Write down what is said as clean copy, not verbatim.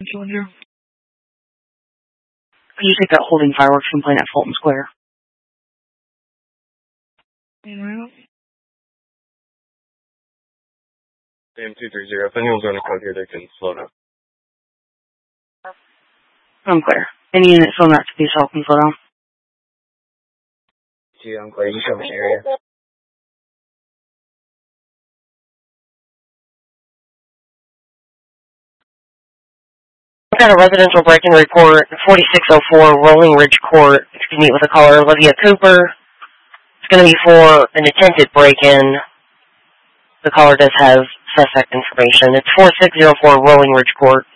Cylinder. Could you take that holding fireworks complaint at Fulton Square? Same 230. If anyone's on a code here, they can slow down. I'm clear. Any unit filling that to be yourself can slow down. Yeah, I'm clear. You show me an area. I've got a residential break-in report, 4604 Rolling Ridge Court. To meet with the caller, Olivia Cooper. It's going to be for an attempted break-in. The caller does have suspect information. It's 4604 Rolling Ridge Court.